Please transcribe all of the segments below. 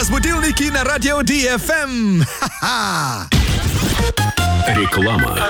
будильники на радио DFM. Ха-ха! Реклама.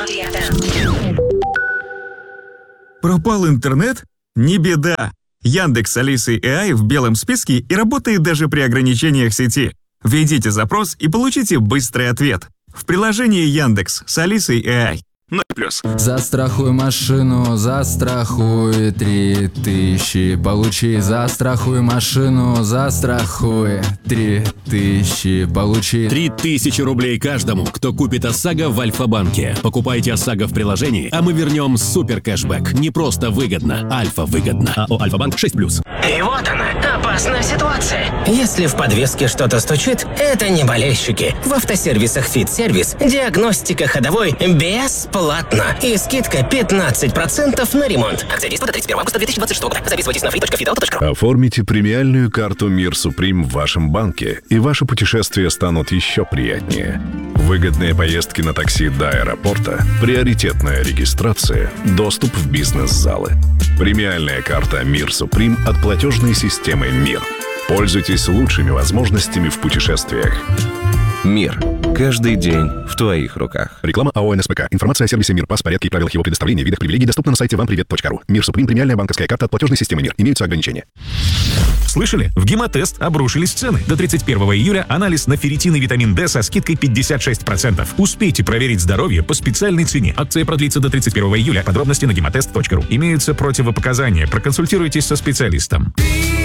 Пропал интернет? Не беда. Яндекс с Алисой AI в белом списке и работает даже при ограничениях сети. Введите запрос и получите быстрый ответ. В приложении Яндекс с Алисой AI. 0+. Застрахуй машину, застрахуй 3000. Получи, застрахуй машину, застрахуй 3000. Получи 3000 рублей каждому, кто купит ОСАГО в Альфа-банке. Покупайте ОСАГО в приложении, а мы вернем супер кэшбэк. Не просто выгодно, Альфа-выгодно. АО Альфа-банк 6+. И вот она, опасная ситуация. Если в подвеске что-то стучит, это не болельщики. В автосервисах «Фит-сервис» диагностика ходовой бесплатно. И скидка 15% на ремонт. Акция действует до 31 августа 2026 года. Записывайтесь на free.fitauto.ru. Оформите премиальную карту «Мир Суприм» в вашем банке, и ваши путешествия станут еще приятнее. Выгодные поездки на такси до аэропорта, приоритетная регистрация, доступ в бизнес-залы. Премиальная карта «Мир Суприм» от платежной системы «Мир». Пользуйтесь лучшими возможностями в путешествиях. Мир. Каждый день в твоих руках. Реклама АО НСПК. Информация о сервисе «Мир», порядке и правилах его предоставления, видах привилегий доступна на сайте вампривет.ру. «Мир Суприм» — премиальная банковская карта от платежной системы «Мир». Имеются ограничения. Слышали? В Гемотест обрушились цены. До 31 июля анализ на ферритин и витамин D со скидкой 56%. Успейте проверить здоровье по специальной цене. Акция продлится до 31 июля. Подробности на gematest.ru. Имеются противопоказания. Проконсультируйтесь со специалистом.